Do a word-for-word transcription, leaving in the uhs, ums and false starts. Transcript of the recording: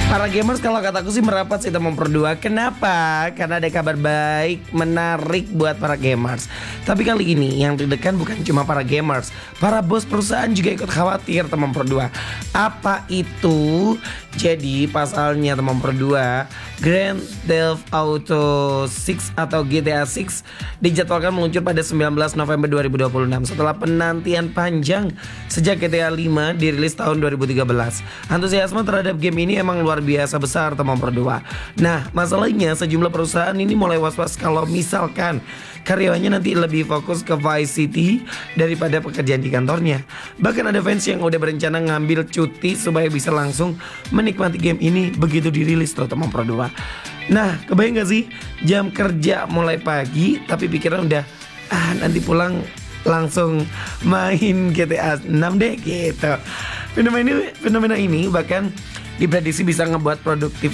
Para gamers kalau kataku sih merapat sih teman berdua. Kenapa? Karena ada kabar baik menarik buat para gamers. Tapi kali ini yang deg-degan bukan cuma para gamers, para bos perusahaan juga ikut khawatir teman berdua. Apa itu? Jadi pasalnya teman berdua, Grand Theft Auto enam atau G T A enam dijadwalkan meluncur pada sembilan belas November dua ribu dua puluh enam setelah penantian panjang sejak G T A lima dirilis tahun dua ribu tiga belas. Antusiasme terhadap game ini emang luar biasa besar teman berdua. Nah, masalahnya sejumlah perusahaan ini mulai was-was kalau misalkan karyawannya nanti lebih fokus ke Vice City daripada pekerjaan di kantornya. Bahkan ada fans yang udah berencana ngambil cuti supaya bisa langsung menikmati game ini begitu dirilis tuh teman berdua. Nah, kebayang gak sih jam kerja mulai pagi tapi pikiran udah ah nanti pulang langsung main G T A enam deh gitu. Fenomena ini, fenomena ini bahkan diprediksi bisa ngebuat produktif